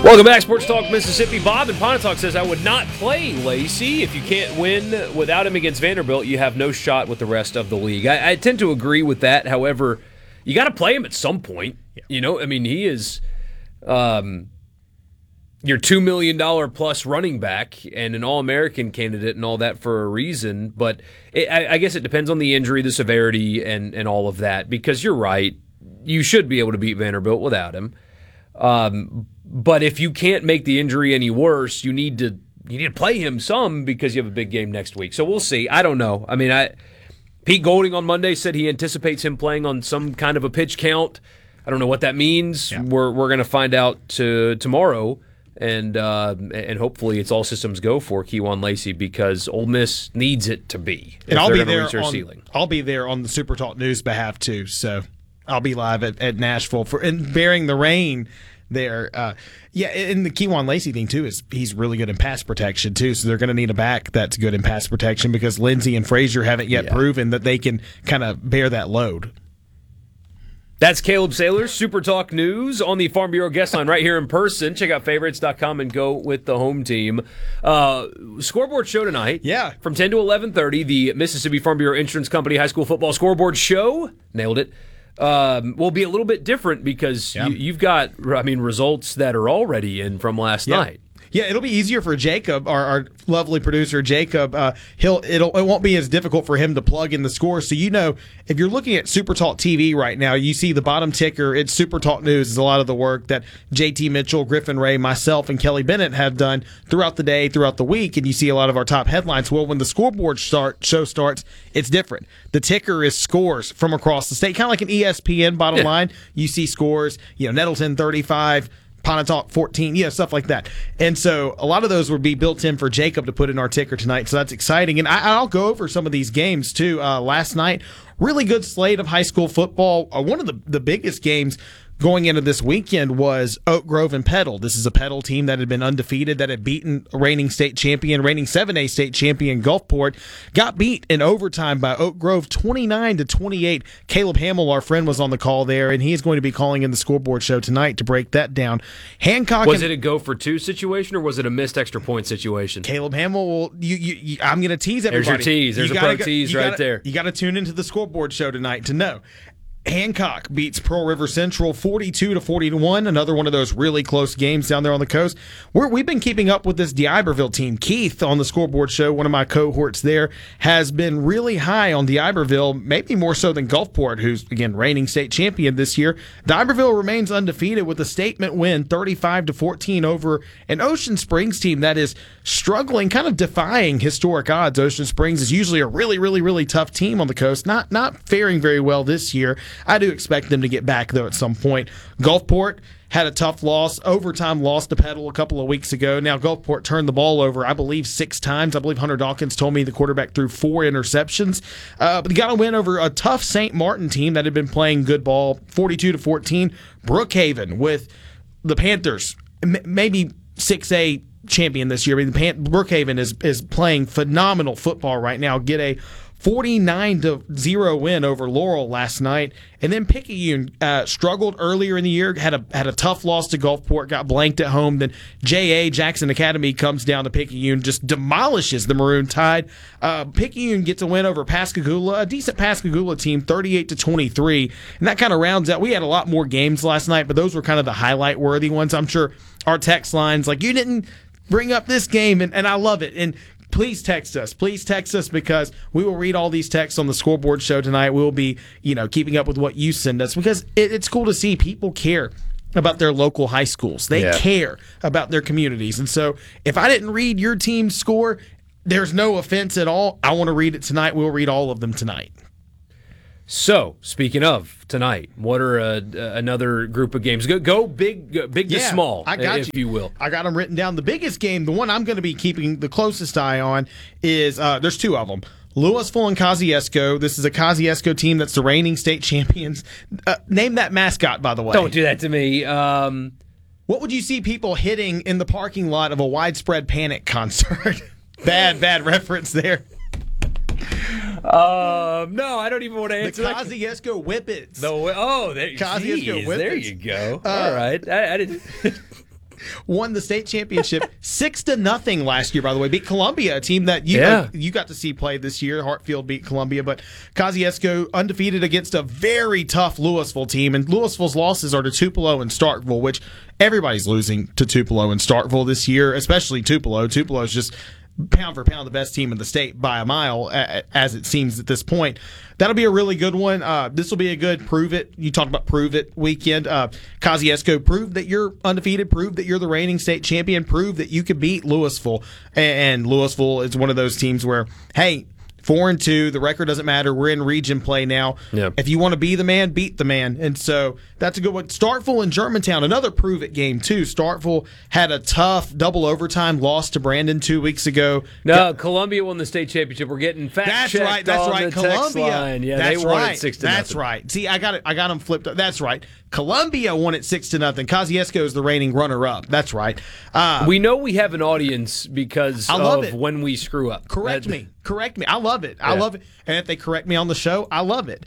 Welcome back, Sports Talk Mississippi. Bob in Pontotoc says, I would not play Lacey. If you can't win without him against Vanderbilt, you have no shot with the rest of the league. I tend to agree with that. However, you got to play him at some point. Yeah. You know, I mean, he is your $2 million plus running back and an All-American candidate and all that for a reason. But I guess it depends on the injury, the severity, and all of that. Because you're right, you should be able to beat Vanderbilt without him. But if you can't make the injury any worse, you need to play him some because you have a big game next week. So we'll see. I don't know. I mean, Pete Golding on Monday said he anticipates him playing on some kind of a pitch count. I don't know what that means. Yeah. We're going to find out tomorrow, and hopefully it's all systems go for Kejuan Lacey because Ole Miss needs it to be. And I'll be there I'll be there on the Super Talk News behalf too. So I'll be live at Nashville and bearing the rain there. And the Kejuan Lacey thing too is he's really good in pass protection too, so they're going to need a back that's good in pass protection because Lindsey and Frazier haven't yet proven that they can kind of bear that load. That's Caleb Sailors, Super Talk News on the Farm Bureau guest line right here in person. Check out favorites.com and go with the home team. Scoreboard show tonight. Yeah. From 10 to 11:30, the Mississippi Farm Bureau Insurance Company High School Football Scoreboard Show. Nailed it. Will be a little bit different because you've got, results that are already in from last night. Yeah, it'll be easier for Jacob, our lovely producer, Jacob. It won't be as difficult for him to plug in the scores. So, if you're looking at Super Talk TV right now, you see the bottom ticker. It's Super Talk News is a lot of the work that JT Mitchell, Griffin Ray, myself, and Kelly Bennett have done throughout the day, throughout the week, and you see a lot of our top headlines. Well, when the scoreboard show starts, it's different. The ticker is scores from across the state, kind of like an ESPN bottom line. You see scores, Nettleton 35, Pontotoc 14, stuff like that. And so a lot of those would be built in for Jacob to put in our ticker tonight. So that's exciting. And I'll go over some of these games too. Last night, really good slate of high school football. One of the biggest games going into this weekend was Oak Grove and Petal. This is a Petal team that had been undefeated, that had beaten reigning 7A state champion Gulfport. Got beat in overtime by Oak Grove 29-28. Caleb Hamill, our friend, was on the call there, and he's going to be calling in the scoreboard show tonight to break that down. Hancock was it a go for two situation, or was it a missed extra point situation? Caleb Hamill, I'm going to tease everybody. There's your tease. There's a pro tease right there. You got to tune into the scoreboard show tonight to know. Hancock beats Pearl River Central 42-41. Another one of those really close games down there on the coast. We've been keeping up with this D'Iberville team. Keith on the scoreboard show, one of my cohorts there, has been really high on D'Iberville, maybe more so than Gulfport, who's again reigning state champion this year. D'Iberville remains undefeated with a statement win, 35-14 over an Ocean Springs team that is struggling, kind of defying historic odds. Ocean Springs is usually a really, really, really tough team on the coast. Not faring very well this year. I do expect them to get back, though, at some point. Gulfport had a tough loss, overtime loss to Petal a couple of weeks ago. Now, Gulfport turned the ball over, I believe, 6 times. I believe Hunter Dawkins told me the quarterback threw 4 interceptions. But they got a win over a tough St. Martin team that had been playing good ball, 42-14. Brookhaven with the Panthers, maybe 6A champion this year. Brookhaven is playing phenomenal football right now. Get a 49-0 win over Laurel last night. And then Picayune struggled earlier in the year, had a tough loss to Gulfport, got blanked at home. Then J.A. Jackson Academy comes down to Picayune, just demolishes the Maroon Tide. Picayune gets a win over Pascagoula, a decent Pascagoula team, 38-23. And that kind of rounds out. We had a lot more games last night, but those were kind of the highlight-worthy ones. I'm sure our text lines, like, you didn't bring up this game, and I love it. And please text us. Please text us because we will read all these texts on the scoreboard show tonight. We'll be, keeping up with what you send us because it's cool to see people care about their local high schools. They care about their communities. And so if I didn't read your team's score, there's no offense at all. I want to read it tonight. We'll read all of them tonight. So, speaking of tonight, what are another group of games? Go big to small, if you will. I got them written down. The biggest game, the one I'm going to be keeping the closest eye on, is there's 2 of them. Louisville and Kosciuszko. This is a Kosciuszko team that's the reigning state champions. Name that mascot, by the way. Don't do that to me. What would you see people hitting in the parking lot of a Widespread Panic concert? Bad reference there. No, I don't even want to answer that. The Kosciuszko Whippets. There you go. All right. I didn't. won the state championship 6-0 last year, by the way. Beat Columbia, a team that you got to see play this year. Hartfield beat Columbia, but Kosciuszko undefeated against a very tough Louisville team. And Louisville's losses are to Tupelo and Starkville, which everybody's losing to Tupelo and Starkville this year, especially Tupelo. Tupelo is just pound for pound the best team in the state by a mile, as it seems at this point. That'll be a really good one. This will be a good prove it. You talked about prove it weekend. Kosciuszko, prove that you're undefeated, prove that you're the reigning state champion, prove that you can beat Louisville. And Louisville is one of those teams where, hey, 4-2, the record doesn't matter. We're in region play now. Yep. If you want to be the man, beat the man. And so that's a good one. Starkville and Germantown, another prove-it game, too. Starkville had a tough double overtime loss to Brandon 2 weeks ago. No, Columbia won the state championship. We're getting fact-checked That's on right. the text Columbia. line. Yeah, that's they won right. it 6-0. That's right. See, I got them flipped up. That's right. Columbia won it 6-0. Kosciuszko is the reigning runner-up. That's right. We know we have an audience because of when we screw up. Correct me. I love it. I love it. And if they correct me on the show, I love it.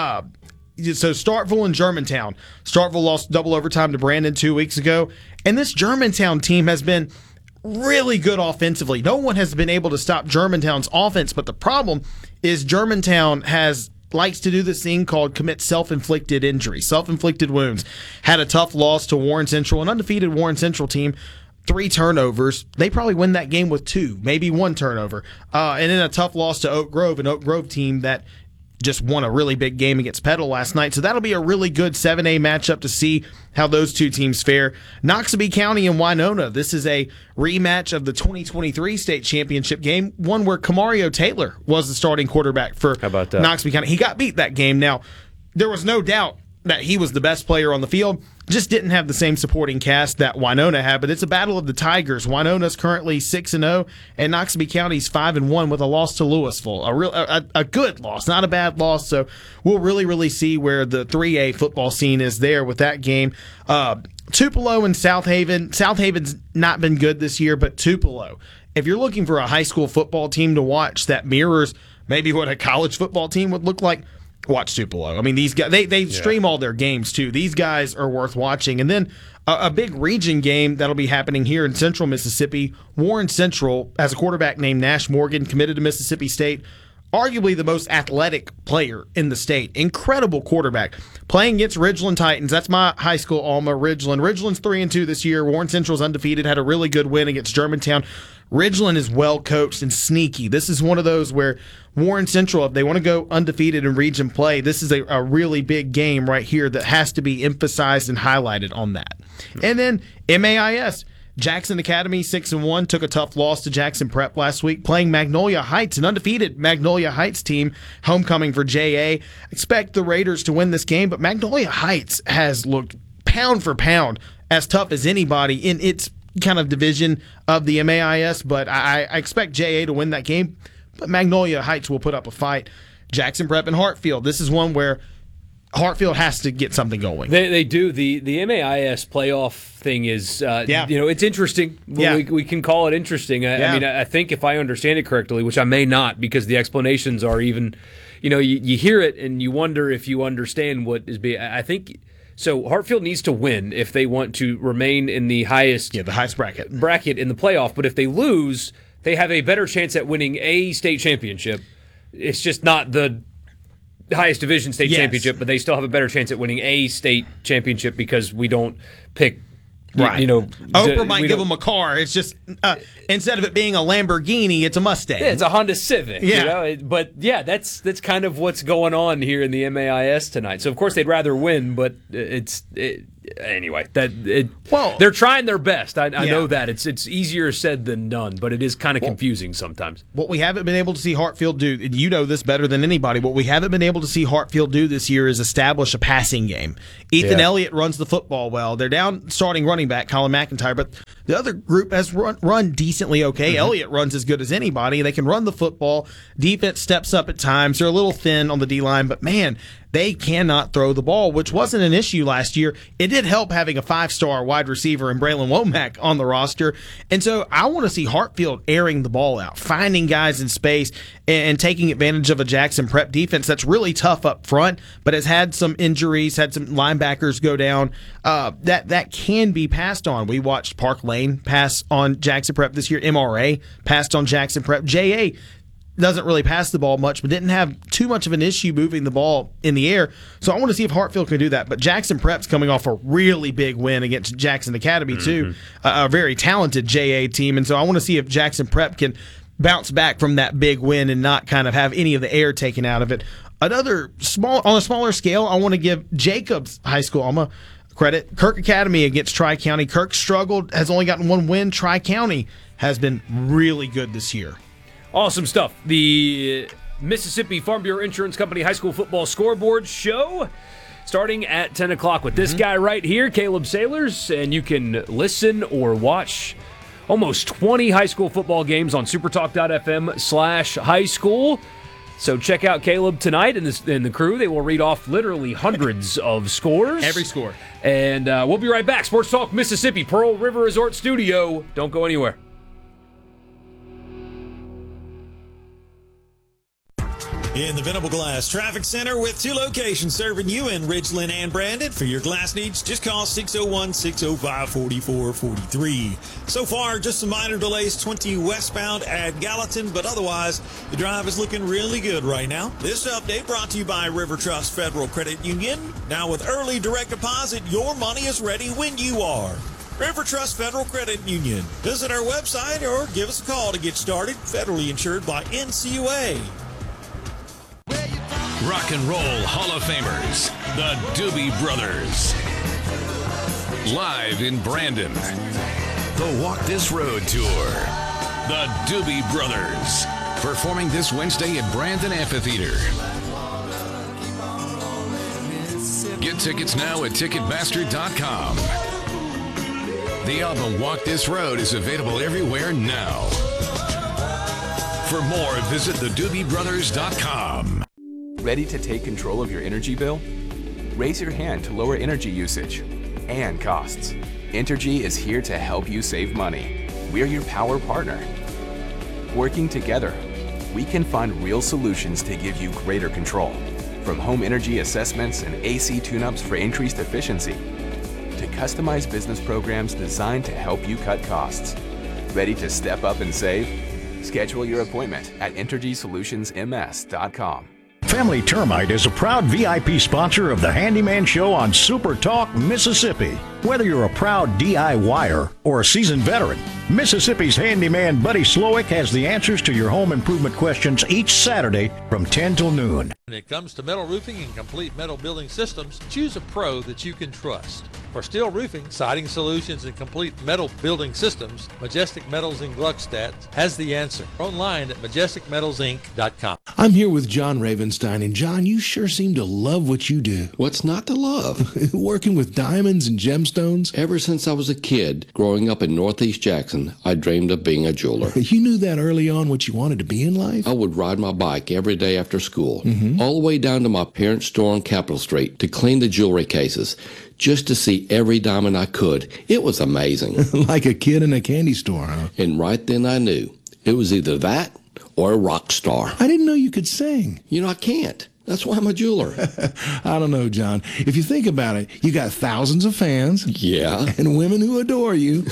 So Starkville and Germantown. Starkville lost double overtime to Brandon 2 weeks ago. And this Germantown team has been really good offensively. No one has been able to stop Germantown's offense, but the problem is Germantown likes to do this thing called commit self-inflicted injury, self-inflicted wounds. Had a tough loss to Warren Central, an undefeated Warren Central team. 3 turnovers. They probably win that game with 2, maybe 1 turnover. And then a tough loss to Oak Grove, an Oak Grove team that just won a really big game against Petal last night. So that'll be a really good 7A matchup to see how those two teams fare. Noxubee County and Winona. This is a rematch of the 2023 state championship game, one where Kamario Taylor was the starting quarterback for Noxubee County. He got beat that game. Now, there was no doubt that he was the best player on the field. Just didn't have the same supporting cast that Winona had, but it's a battle of the Tigers. Winona's currently 6-0, and Noxubee County's 5-1 with a loss to Louisville. A good loss, not a bad loss. So we'll really see where the 3A football scene is there with that game. Tupelo and South Haven. South Haven's not been good this year, but Tupelo. If you're looking for a high school football team to watch that mirrors maybe what a college football team would look like, watch Tupelo. I mean, these guys, they stream all their games, too. These guys are worth watching. And then a big region game that'll be happening here in central Mississippi. Warren Central has a quarterback named Nash Morgan, committed to Mississippi State. Arguably the most athletic player in the state. Incredible quarterback. Playing against Ridgeland Titans. That's my high school alma, Ridgeland. Ridgeland's 3-2 this year. Warren Central's undefeated. Had a really good win against Germantown. Ridgeland is well coached and sneaky. This is one of those where Warren Central, if they want to go undefeated in region play, this is a really big game right here that has to be emphasized and highlighted on that. And then MAIS. Jackson Academy 6-1 took a tough loss to Jackson Prep last week, playing Magnolia Heights, an undefeated Magnolia Heights team, homecoming for JA. Expect the Raiders to win this game, but Magnolia Heights has looked pound for pound as tough as anybody in its kind of division of the MAIS, but I expect JA to win that game, but Magnolia Heights will put up a fight. Jackson Prep and Hartfield. This is one where Hartfield has to get something going. They do. The MAIS playoff thing is, it's interesting. We can call it interesting. I mean, I think if I understand it correctly, which I may not because the explanations are even, you hear it and you wonder if you understand what is being, I think, so Hartfield needs to win if they want to remain in the highest bracket in the playoff. But if they lose, they have a better chance at winning a state championship. It's just not the highest division state championship, but they still have a better chance at winning a state championship because we don't pick. Right. Oprah might give them a car. It's just instead of it being a Lamborghini, it's a Mustang. Yeah, it's a Honda Civic. Yeah. But that's kind of what's going on here in the MAIS tonight. So of course they'd rather win, but anyway. They're trying their best. I know that it's easier said than done, but it is kind of confusing sometimes. What we haven't been able to see Hartfield do, and you know this better than anybody, what we haven't been able to see Hartfield do this year is establish a passing game. Ethan Elliott runs the football well. They're down starting running back Colin McIntyre, but the other group has run decently okay. Mm-hmm. Elliott runs as good as anybody. They can run the football. Defense steps up at times. They're a little thin on the D-line, but man, they cannot throw the ball, which wasn't an issue last year. It did help having a 5-star wide receiver in Braylon Womack on the roster. And so I want to see Hartfield airing the ball out, finding guys in space, and taking advantage of a Jackson Prep defense that's really tough up front, but has had some injuries, had some linebackers go down. That can be passed on. We watched Park Lane pass on Jackson Prep this year. MRA passed on Jackson Prep. JA doesn't really pass the ball much, but didn't have too much of an issue moving the ball in the air. So I want to see if Hartfield can do that. But Jackson Prep's coming off a really big win against Jackson Academy, too, a very talented JA team. And so I want to see if Jackson Prep can bounce back from that big win and not kind of have any of the air taken out of it. On a smaller scale, I want to give Jacobs High School Alma credit. Kirk Academy against Tri-County. Kirk struggled, has only gotten one win. Tri-County has been really good this year. Awesome stuff. The Mississippi Farm Bureau Insurance Company High School Football Scoreboard Show starting at 10 o'clock with this guy right here, Caleb Sailors, and you can listen or watch almost 20 high school football games on supertalk.fm/high school. So check out Caleb tonight and the crew. They will read off literally hundreds of scores. Every score. And we'll be right back. Sports Talk Mississippi, Pearl River Resort Studio. Don't go anywhere. In the Venable Glass Traffic Center with 2 locations serving you in Ridgeland and Brandon. For your glass needs, just call 601-605-4443. So far, just some minor delays, 20 westbound at Gallatin, but otherwise, the drive is looking really good right now. This update brought to you by River Trust Federal Credit Union. Now with early direct deposit, your money is ready when you are. River Trust Federal Credit Union. Visit our website or give us a call to get started. Federally insured by NCUA. Rock and Roll Hall of Famers, the Doobie Brothers. Live in Brandon, the Walk This Road Tour. The Doobie Brothers, performing this Wednesday at Brandon Amphitheater. Get tickets now at Ticketmaster.com. The album Walk This Road is available everywhere now. For more, visit thedoobiebrothers.com. Ready to take control of your energy bill? Raise your hand to lower energy usage and costs. Entergy is here to help you save money. We're your power partner. Working together, we can find real solutions to give you greater control. From home energy assessments and AC tune-ups for increased efficiency, to customized business programs designed to help you cut costs. Ready to step up and save? Schedule your appointment at EnergySolutionsMS.com. Family Termite is a proud VIP sponsor of the Handyman Show on Super Talk Mississippi. Whether you're a proud DIYer or a seasoned veteran, Mississippi's handyman Buddy Slowick has the answers to your home improvement questions each Saturday from 10 till noon. When it comes to metal roofing and complete metal building systems, choose a pro that you can trust. For steel roofing, siding solutions, and complete metal building systems, Majestic Metals in Gluckstadt has the answer. Online at majesticmetalsinc.com. I'm here with John Ravenstein, and John, you sure seem to love what you do. What's not to love? Working with diamonds and gemstones? Ever since I was a kid, growing up in Northeast Jackson, I dreamed of being a jeweler. You knew that early on what you wanted to be in life? I would ride my bike every day after school, all the way down to my parents' store on Capitol Street to clean the jewelry cases, just to see every diamond I could. It was amazing. Like a kid in a candy store, huh? And right then I knew it was either that or a rock star. I didn't know you could sing. You know, I can't. That's why I'm a jeweler. I don't know, John. If you think about it, you got thousands of fans. Yeah. And women who adore you.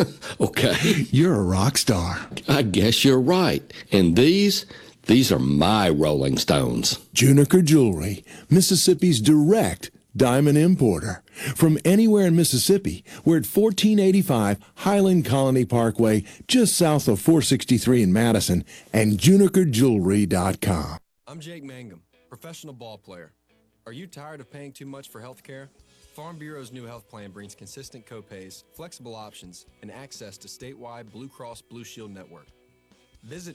Okay. You're a rock star. I guess you're right. And these are my Rolling Stones. Juniker Jewelry, Mississippi's direct diamond importer. From anywhere in Mississippi, we're at 1485 Highland Colony Parkway, just south of 463 in Madison, and junikerjewelry.com. I'm Jake Mangum, professional ball player. Are you tired of paying too much for health care? Farm Bureau's new health plan brings consistent copays, flexible options, and access to statewide Blue Cross Blue Shield network. Visit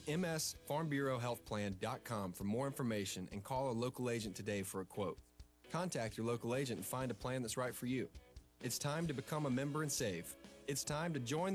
msfarmbureauhealthplan.com for more information and call a local agent today for a quote. Contact your local agent and find a plan that's right for you. It's time to become a member and save. It's time to join